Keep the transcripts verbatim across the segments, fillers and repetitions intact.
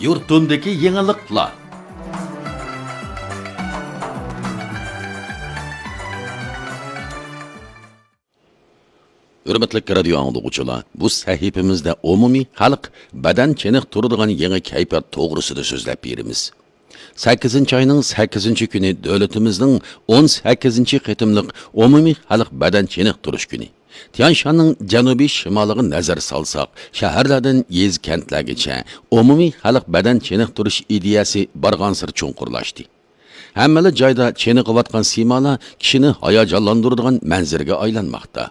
yurtundaki yeniliklar. Hürmetli radio anlıqçılar, bu sahifimizde umumi halk badan çenik turadigan yeni kayfiyat to'g'risida so'zlab beramiz. sakkizinchi ayning sakkizinchi kuni davlatimizning o'n sakkizinchi qitimliq umumiy xalq badan çenik turish kuni. Tianshanning janubiy shimoliga nazar solsak, shaharlardan yez kentlargacha umumiy xalq badan çenik turish ideyasi barg'ansir cho'nqurlashdi. Hammali joyda çeniqayotgan simalar kishini hayajonlantiradigan manzarga aylanmoqda.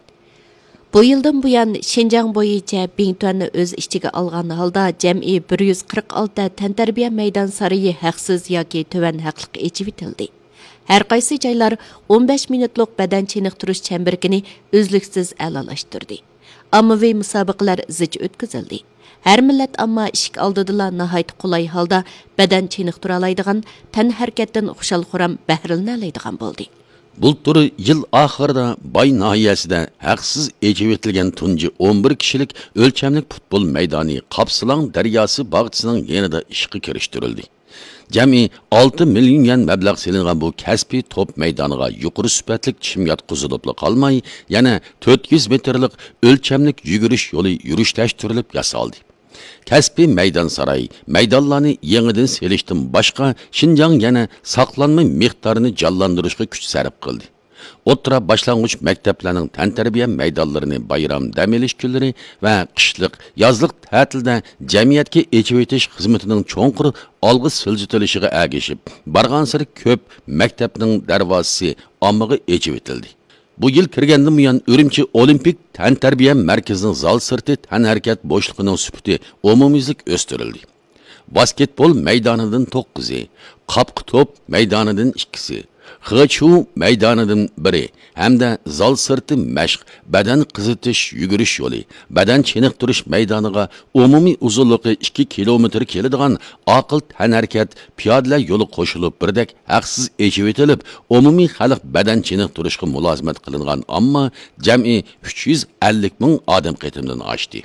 Bu yıldan bu yan Şinjan bo'yicha Bingtuanni o'z ichiga olgan holda jami bir yuz qirq olti tantarbiya maydon sarayi haqsiz yoki tuvan haqliq echib etildi. Har qaysi joylar o'n besh minutlik badan cheniqtirish chambergini uzluksiz a'lolashtirdi. Ommaviy musobaqalar zich o'tkazildi. Har millat ammo ishik oldida nihoyat qulay holda badan cheniqtira oladigan tan harakatdan xushal-xuram bahrilanadigan bo'ldi. Bultur yıl ahırda Bay nahiyasida haqsiz echib etilgan tunji o'n bir kishilik o'lchamlik futbol maydoni Qapsilang daryosi bog'chisining yanida ishga kirishtirildi. Jami olti million yan mablag' selingan bu kasbiy top maydoniga yuqori sifatli chim yotqizilib qolmay, yana to'rt yuz metrlik o'lchamlik yugurish yo'li yurishlashtirilib yasaldi. Kasbiy maydon saray maydonlarni yangidan selishdan boshqa Şinjan yana saqlanma miqdorini jonlantirishga kuch sarf qildi. O'tira boshlang'ich maktablarning tantarbiya maydonlarini bayram dam olish kunlari va qishliq, yozliq ta'tilda jamiyatga echib etish xizmatining cho'nqur olg'i siljitilishiga agishib, barg'ansiri ko'p maktabning darvozasi ommaga echib etildi. Bu yıl kirgandan buyon Urumchi Olimpik tantarbiya markazining zal sirti tan harakat bo'shligining sifati umumiylik o'stirildi. Basketbol maydonidan to'qqizi, qapqi top maydonidan ikkisi, Xıçu maydonidan biri hamda zal sirti mashq, badan qizitish, yugurish yo'li, badan cheniqtirish maydoniga umumiy uzunligi ikki kilometr keladigan aql tan harakat piyodalar yo'li qo'shilib birdek haqsiz echib etilib, umumiy xalq badan cheniqtirishga mulozimat qilingan, ammo jami uch yuz ellik ming odam qitimdan oshdi.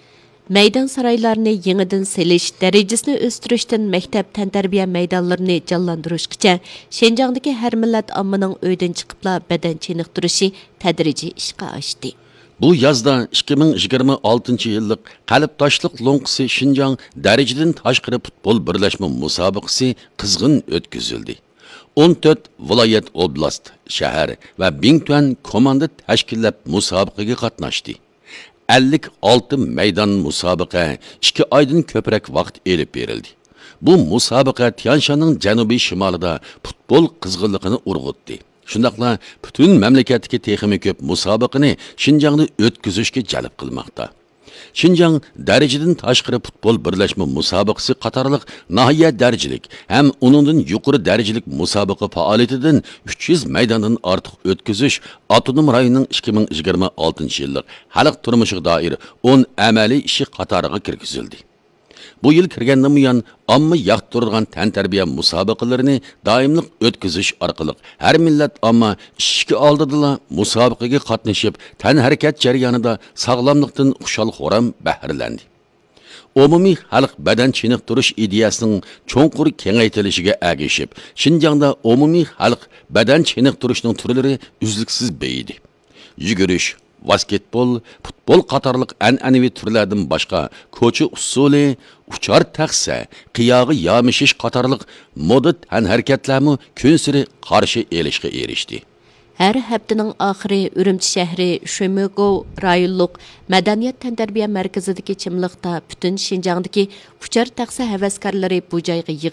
Maydon saraylarını yenidən selish, darajasini o'stirishdan maktab tantarbiya maydonlarini jonlantirishgacha Şinjandagi har millat ommaning uydan chiqibla badan cheniqtirishi tadrijiy ishga oshdi. Bu yazda ikki ming yigirma oltinchi yillik qalb toshliq lo'nqisi Şinjan darajadan tashqari futbol birlashma musobaqasi qizg'in o'tkazildi. o'n to'rt viloyat, oblast, shahar va Bingtuan komanda tashkillab musobaqaga qatnashdi. ellik olti maydon musobaqa ikki oydan ko'proq vaqt elib berildi. Bu musobaqa Tianshanning janubiy shimolida futbol qizg'inligini urg'utdi. Shundaqla butun mamlakatdagi texnik ko'p musobaqani Şinjanda o'tkazishga jalb qilmoqda. Şinjan darajadan tashqari futbol birlashma musobaqasi qatorliq nahiya darajalik ham uningdan yuqori darajalik musobaqa faoliyatidan uch yuz maydondan ortiq o'tkazish Avtonom rayonning ikki ming yigirma oltinchi yillik xalq turmushiga doir o'n amaliy ishi qatoriga kirgizildi. Bu yil kirgandan buyon omma yoqtirgan tantarbiya musobaqalarini doimlik o'tkazish orqali har millat omma ishga oldida musobaqaga qatnashib, tan harakat jarayonida sog'lomlikdan xushal-xuram bahrilandi. Umumiy xalq badan cheniqtirish ideyasining cho'nqur kengaytirishiga agishib, Şinjanda umumiy xalq badan cheniqtirishning turlari uzluksiz beyidi. Yugurish, basketbol, futbol qatorliq an'anaviy turlardan boshqa ko'cha usuli, uchar taxsa, qiyog'i yomishish qatorliq moda tan harakatlarmi kun siri qarshi elishga erishdi. Her haftaning oxiri Urumchi shahri Shumego rayonluq madaniyat tantarbiya markazidagi chimliqda butun Şinjandagi uchar taxsa havaskorlari bu joyga